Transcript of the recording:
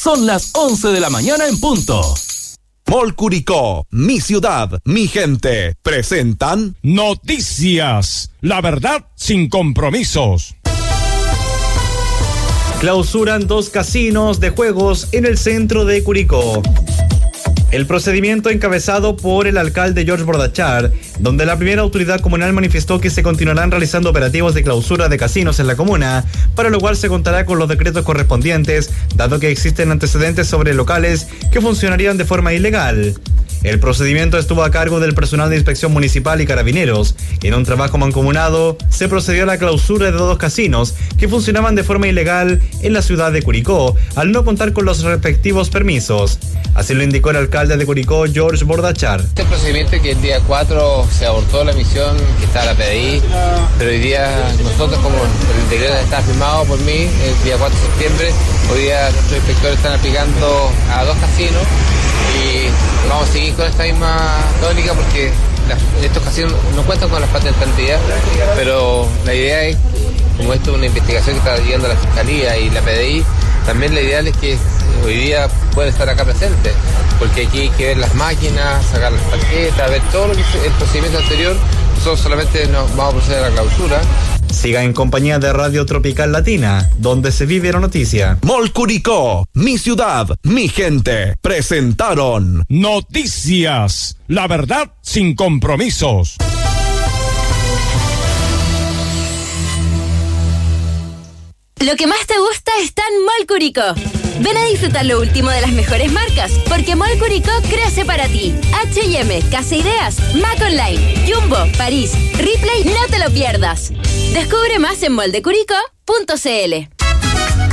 Son las 11 de la mañana en punto. Mall Curicó, mi ciudad, mi gente, presentan Noticias, la verdad sin compromisos. Clausuran 2 casinos de juegos en el centro de Curicó. El procedimiento encabezado por el alcalde George Bordachar, donde la primera autoridad comunal manifestó que se continuarán realizando operativos de clausura de casinos en la comuna, para lo cual se contará con los decretos correspondientes, dado que existen antecedentes sobre locales que funcionarían de forma ilegal. El procedimiento estuvo a cargo del personal de inspección municipal y carabineros. En un trabajo mancomunado, se procedió a la clausura de 2 casinos que funcionaban de forma ilegal en la ciudad de Curicó, al no contar con los respectivos permisos. Así lo indicó el alcalde de Curicó, George Bordachar. Este procedimiento que el día 4 se abortó la misión que estaba la PDI, pero hoy día nosotros, como el decreto está firmado por mí, el día 4 de septiembre, hoy día nuestros inspectores están aplicando a 2 casinos y vamos a seguir con esta misma tónica porque estos casinos no cuentan con las patentes al día, pero la idea es, como esto es una investigación que está llevando la Fiscalía y la PDI, también la idea es que hoy día pueden estar acá presentes, porque aquí hay que ver las máquinas, sacar las tarjetas, ver todo lo que es el procedimiento anterior. Nosotros solamente nos vamos a proceder a la clausura. Siga en compañía de Radio Tropical Latina, donde se vive la noticia. Mall Curicó, mi ciudad, mi gente, presentaron Noticias, la verdad sin compromisos. Lo que más te gusta está en Mall Curicó. Ven a disfrutar lo último de las mejores marcas, porque Mall Curicó crece para ti. H&M, Casa Ideas, Mac Online, Jumbo, París, Ripley, no te lo pierdas. Descubre más en moldecuricó.cl.